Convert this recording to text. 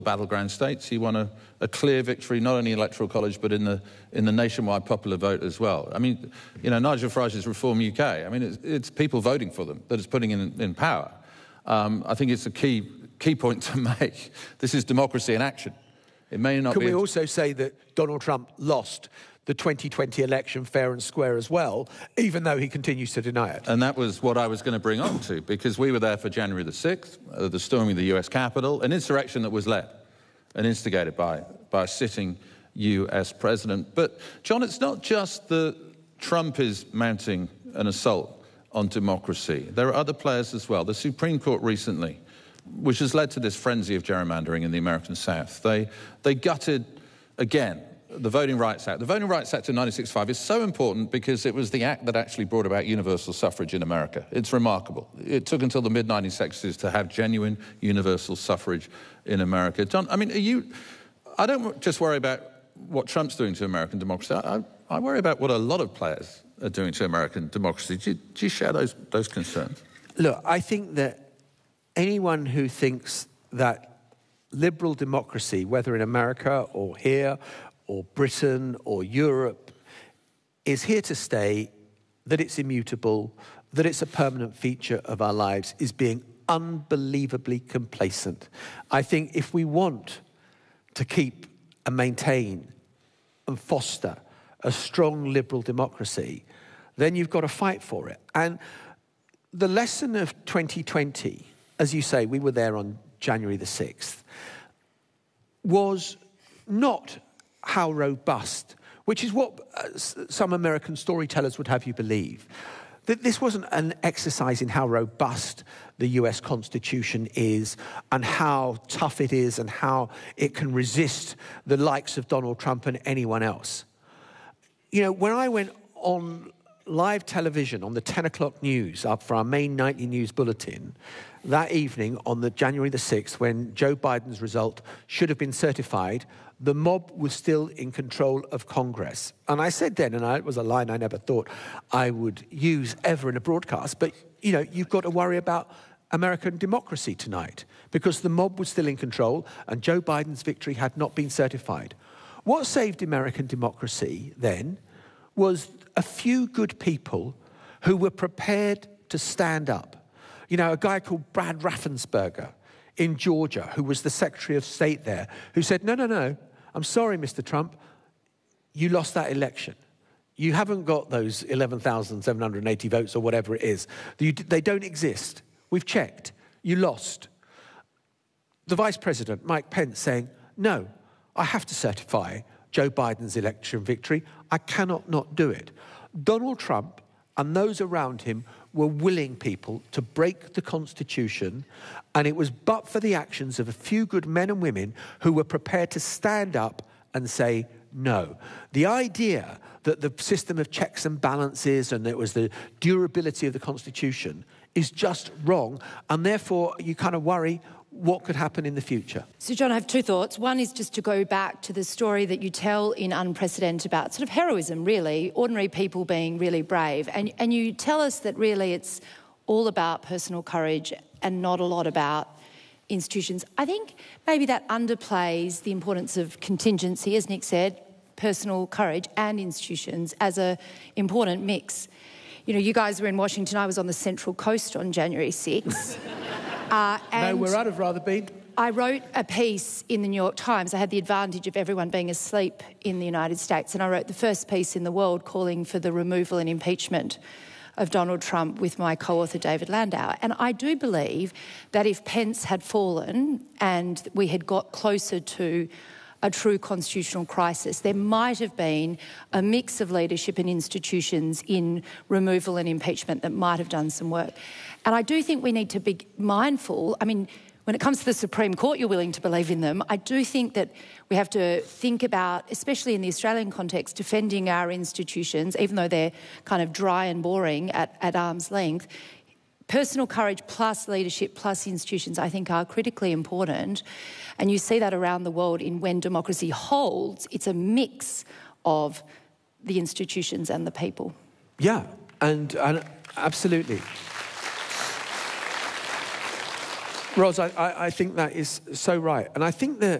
battleground states. He won a clear victory, not only in the Electoral College, but in the nationwide popular vote as well. I mean, Nigel Farage's Reform UK, I mean, it's people voting for them that is putting in power. I think it's a key point to make. This is democracy in action. It may not be... Can we also say that Donald Trump lost the 2020 election fair and square as well, even though he continues to deny it? And that was what I was going to bring on to, because we were there for January the 6th, the storming of the US Capitol, an insurrection that was led and instigated by a sitting US president. But, John, it's not just that Trump is mounting an assault on democracy. There are other players as well. The Supreme Court recently, which has led to this frenzy of gerrymandering in the American South, they gutted, again, the Voting Rights Act. The Voting Rights Act of 1965 is so important because it was the act that actually brought about universal suffrage in America. It's remarkable. It took until the mid-1960s to have genuine universal suffrage in America. John, I mean, I don't just worry about what Trump's doing to American democracy. I worry about what a lot of players are doing to American democracy. Do you share those concerns? Look, I think that anyone who thinks that liberal democracy, whether in America or here or Britain or Europe, is here to stay, that it's immutable, that it's a permanent feature of our lives, is being unbelievably complacent. I think if we want to keep and maintain and foster a strong liberal democracy, then you've got to fight for it. And the lesson of 2020, as you say, we were there on January the 6th, was not how robust, which is what some American storytellers would have you believe. That this wasn't an exercise in how robust the US Constitution is and how tough it is and how it can resist the likes of Donald Trump and anyone else. When I went on live television on the 10 o'clock news up for our main nightly news bulletin that evening on the January the 6th, when Joe Biden's result should have been certified, the mob was still in control of Congress. And I said then, and it was a line I never thought I would use ever in a broadcast, but, you've got to worry about American democracy tonight because the mob was still in control and Joe Biden's victory had not been certified. What saved American democracy then was a few good people who were prepared to stand up. A guy called Brad Raffensperger in Georgia, who was the Secretary of State there, who said, no, I'm sorry, Mr. Trump, you lost that election. You haven't got those 11,780 votes or whatever it is. They don't exist. We've checked. You lost. The Vice President, Mike Pence, saying, no, I have to certify Joe Biden's election victory. I cannot not do it. Donald Trump and those around him were willing people to break the Constitution, and it was but for the actions of a few good men and women who were prepared to stand up and say no. The idea that the system of checks and balances and it was the durability of the Constitution is just wrong, and therefore you kind of worry what could happen in the future. So, John, I have two thoughts. One is just to go back to the story that you tell in Unprecedented about sort of heroism, really, ordinary people being really brave. And you tell us that really it's all about personal courage and not a lot about institutions. I think maybe that underplays the importance of contingency, as Nick said, personal courage and institutions as an important mix. You guys were in Washington. I was on the Central Coast on January 6th. No, where I'd have rather been. I wrote a piece in the New York Times. I had the advantage of everyone being asleep in the United States, and I wrote the first piece in the world calling for the removal and impeachment of Donald Trump with my co-author David Landau. And I do believe that if Pence had fallen and we had got closer to a true constitutional crisis, there might have been a mix of leadership and institutions in removal and impeachment that might have done some work. And I do think we need to be mindful. I mean, when it comes to the Supreme Court, you're willing to believe in them. I do think that we have to think about, especially in the Australian context, defending our institutions, even though they're kind of dry and boring at arm's length. Personal courage plus leadership plus institutions, I think, are critically important. And you see that around the world in when democracy holds, it's a mix of the institutions and the people. Yeah, and absolutely. Ros, I think that is so right. And I think that